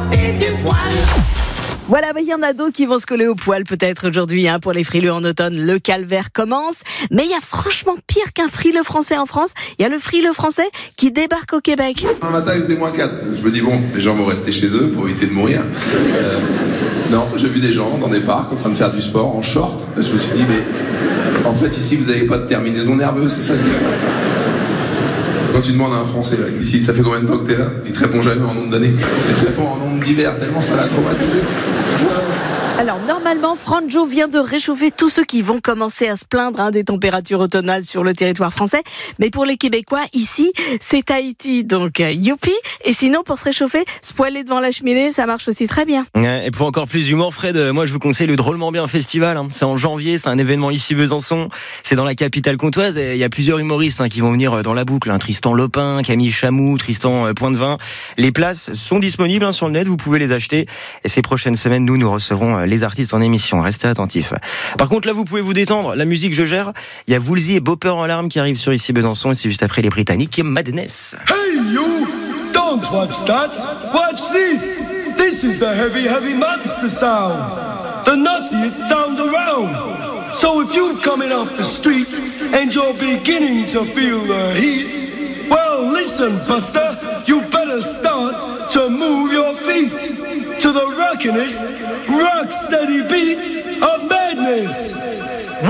et du poil. Voilà, il y en a d'autres qui vont se coller au poil peut-être aujourd'hui pour les frileux en automne. Le calvaire commence, mais il y a franchement pire qu'un frileux français en France. Il y a le frileux français qui débarque au Québec. Un matin, il faisait -4. Je me dis, bon, les gens vont rester chez eux pour éviter de mourir. Non, j'ai vu des gens dans des parcs en train de faire du sport en short. Je me suis dit, mais en fait, ici, vous n'avez pas de terminaison nerveuse, c'est ça que je dis. Quand tu demandes à un Français, là, ici, ça fait combien de temps que t'es là? Il te répond jamais en nombre d'années. Il te répond en nombre d'hiver, tellement ça l'a traumatisé. Alors normalement, Franjo vient de réchauffer tous ceux qui vont commencer à se plaindre des températures automnales sur le territoire français. Mais pour les Québécois, ici, c'est Tahiti, donc youpi. Et sinon, pour se réchauffer, se poêler devant la cheminée, ça marche aussi très bien. Et pour encore plus d'humour, Fred, moi je vous conseille le Drôlement Bien Festival. C'est en janvier, c'est un événement ici Besançon. C'est dans la capitale comtoise et il y a plusieurs humoristes qui vont venir dans la boucle. Tristan Lopin, Camille Chamou, Tristan Pointe-Vin. Les places sont disponibles sur le net, vous pouvez les acheter. Et ces prochaines semaines, nous recevrons les artistes en émission. Restez attentifs. Par contre, là, vous pouvez vous détendre. La musique, je gère. Il y a Woolsey et Bopper en larmes qui arrivent sur ici Besançon et c'est juste après les Britanniques et Madness. Hey you! Don't watch that! Watch this! This is the heavy, heavy monster sound! The nuttiest sound around! So if you're coming off the street and you're beginning to feel the heat, well, listen, Buster, you better start to move your feet to the rockin'est, rock steady beat of madness.